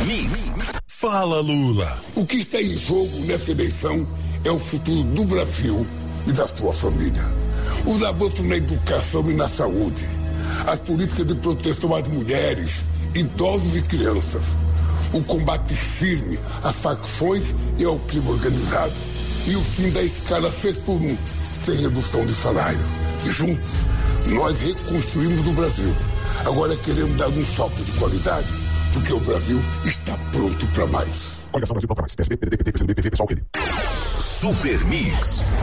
Mix. Fala, Lula. O que está em jogo nessa eleição é o futuro do Brasil e da sua família. Os avanços na educação e na saúde, as políticas de proteção às mulheres, idosos e crianças, o combate firme às facções e ao crime organizado e o fim da escala 6x1, sem redução de salário. Juntos, nós reconstruímos o Brasil. Agora queremos dar um salto de qualidade, porque o Brasil está pronto para mais. Coligação Brasil Pronto Mais. PSB, PDT, PT, PCdoB, PV, PSOL, PL. Super Mix.